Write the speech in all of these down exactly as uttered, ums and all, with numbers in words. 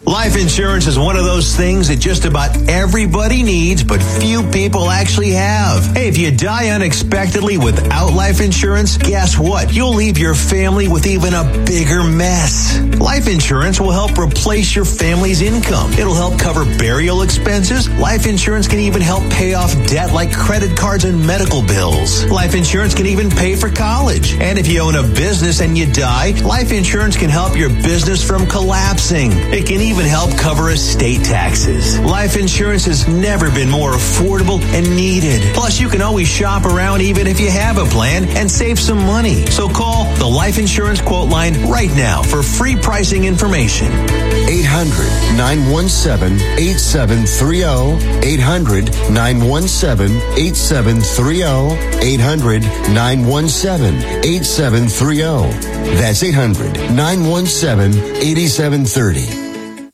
Life insurance is one of those things that just about everybody needs, but few people actually have. Hey, if you die unexpectedly without life insurance, guess what? You'll leave your family with even a bigger mess. Life insurance will help replace your family's income. It'll help cover burial expenses. Life insurance can even help pay off debt like credit cards and medical bills. Life insurance can even pay for college. And if you own a business and you die, life insurance can help your business from collapsing. It can even even help cover estate taxes. Life insurance has never been more affordable and needed. Plus, you can always shop around even if you have a plan and save some money. So call the Life Insurance Quote Line right now for free pricing information. eight hundred, nine one seven, eight seven three zero. eight hundred, nine one seven, eight seven three zero. eight hundred, nine one seven, eight seven three zero. That's eight hundred, nine one seven, eight seven three zero.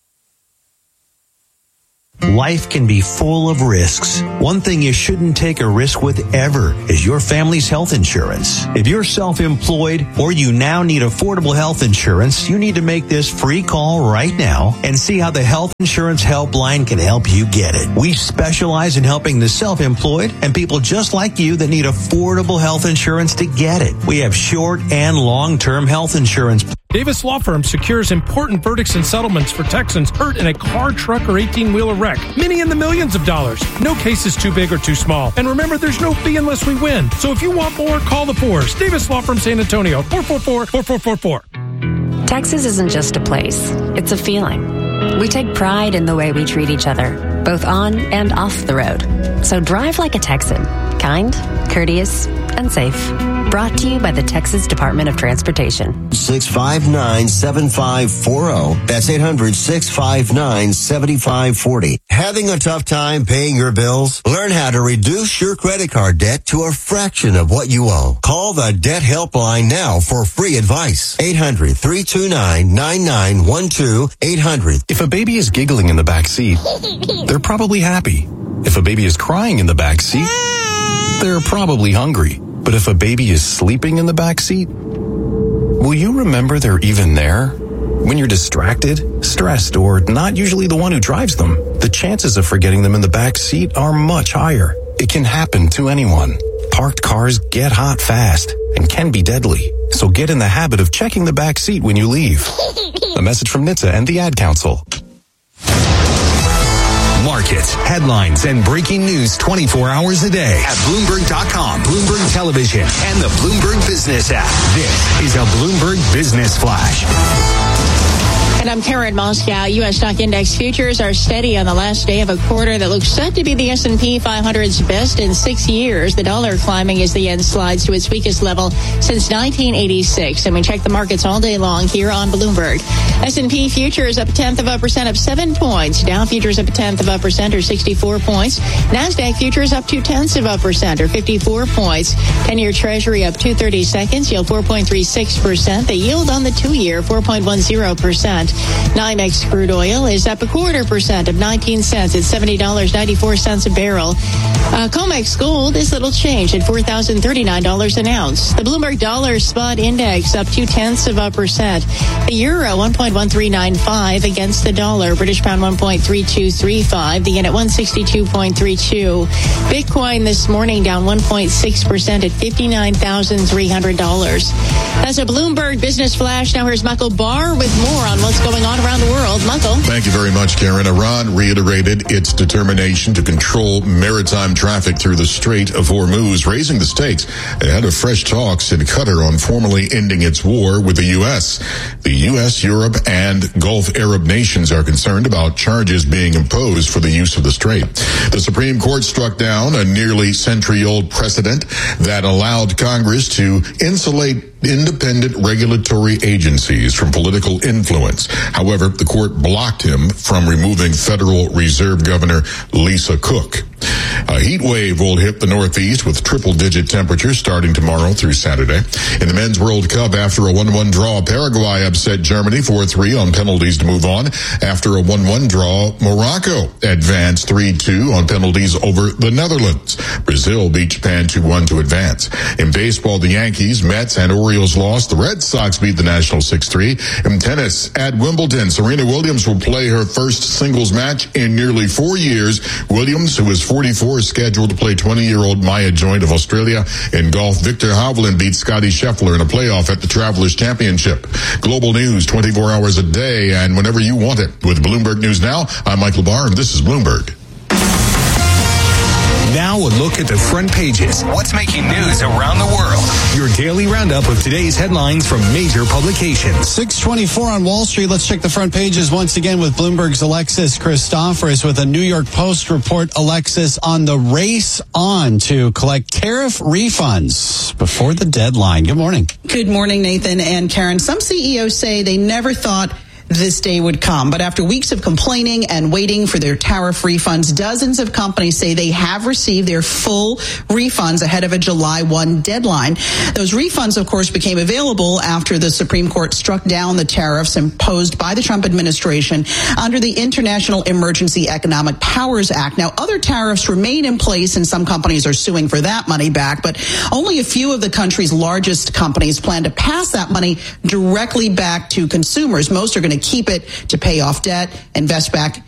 Life can be full of risks. One thing you shouldn't take a risk with ever is your family's health insurance. If you're self-employed or you now need affordable health insurance, you need to make this free call right now and see how the Health Insurance Helpline can help you get it. We specialize in helping the self-employed and people just like you that need affordable health insurance to get it. We have short and long-term health insurance. Davis Law Firm secures important verdicts and settlements for Texans hurt in a car, truck, or eighteen-wheeler wreck. Many in the millions of dollars. No case is too big or too small. And remember, there's no fee unless we win. So if you want more, call the Fours. Davis Law Firm San Antonio, four four four, four four four four. Texas isn't just a place. It's a feeling. We take pride in the way we treat each other, both on and off the road. So drive like a Texan. Kind, courteous, and safe. Brought to you by the Texas Department of Transportation. six five nine, seven five four zero. That's eight hundred, six five nine, seven five four zero. Having a tough time paying your bills? Learn how to reduce your credit card debt to a fraction of what you owe. Call the Debt Helpline now for free advice. eight hundred, three two nine, nine nine one two. eight hundred. If a baby is giggling in the back seat, they're probably happy. If a baby is crying in the back seat, they're probably hungry. But if a baby is sleeping in the back seat, will you remember they're even there? When you're distracted, stressed, or not usually the one who drives them, the chances of forgetting them in the back seat are much higher. It can happen to anyone. Parked cars get hot fast and can be deadly. So get in the habit of checking the back seat when you leave. A message from N H T S A and the Ad Council. Markets, headlines, and breaking news twenty-four hours a day at Bloomberg dot com, Bloomberg Television, and the Bloomberg Business app. This is a Bloomberg Business Flash. And I'm Karen Moscow. U S stock index futures are steady on the last day of a quarter that looks set to be the S and P five hundred's best in six years. The dollar climbing as the yen slides to its weakest level since nineteen eighty-six. And we check the markets all day long here on Bloomberg. S and P futures up a tenth of a percent, up seven points. Dow futures up a tenth of a percent, or sixty-four points. NASDAQ futures up two tenths of a percent, or fifty-four points. ten-year Treasury up two thirty-seconds, yield four point three six percent. The yield on the two-year, four point one zero percent. NYMEX crude oil is up a quarter percent, of nineteen cents at seventy dollars and ninety-four cents a barrel. Uh, COMEX gold is little change at four thousand thirty-nine dollars an ounce. The Bloomberg Dollar Spot Index up two tenths of a percent. The euro one point one three nine five against the dollar. British pound one point three two three five. The yen at one sixty-two point three two. Bitcoin this morning down one point six percent at fifty-nine thousand three hundred dollars. That's a Bloomberg Business Flash. Now here's Michael Barr with more on what's going on around the world. Michael. Thank you very much, Karen. Iran reiterated its determination to control maritime traffic through the Strait of Hormuz, raising the stakes ahead of fresh talks in Qatar on formally ending its war with the U S. The U S, Europe, and Gulf Arab nations are concerned about charges being imposed for the use of the strait. The Supreme Court struck down a nearly century-old precedent that allowed Congress to insulate independent regulatory agencies from political influence. However, the court blocked him from removing Federal Reserve Governor Lisa Cook. A heat wave will hit the Northeast with triple-digit temperatures starting tomorrow through Saturday. In the Men's World Cup, after a one one draw, Paraguay upset Germany four three on penalties to move on. After a one one draw, Morocco advanced three two on penalties over the Netherlands. Brazil beat Japan two one to advance. In baseball, the Yankees, Mets, and Orioles lost. The Red Sox beat the Nationals six three. In tennis, at Wimbledon, Serena Williams will play her first singles match in nearly four years. Williams, who is forty-four, is scheduled to play twenty-year-old Maya Joint of Australia. In golf, Victor Hovland beat Scotty Scheffler in a playoff at the Travelers Championship. Global news twenty-four hours a day and whenever you want it. With Bloomberg News Now, I'm Mike LeBar, and this is Bloomberg. Now a look at the front pages. What's making news around the world? Your daily roundup of today's headlines from major publications. six twenty-four on Wall Street. Let's check the front pages once again with Bloomberg's Alexis Christoforous with a New York Post report. Alexis, on the race on to collect tariff refunds before the deadline. Good morning. Good morning, Nathan and Karen. Some C E Os say they never thought this day would come. But after weeks of complaining and waiting for their tariff refunds, dozens of companies say they have received their full refunds ahead of a July first deadline. Those refunds, of course, became available after the Supreme Court struck down the tariffs imposed by the Trump administration under the International Emergency Economic Powers Act. Now, other tariffs remain in place, and some companies are suing for that money back, but only a few of the country's largest companies plan to pass that money directly back to consumers. Most are going to keep it to pay off debt, invest back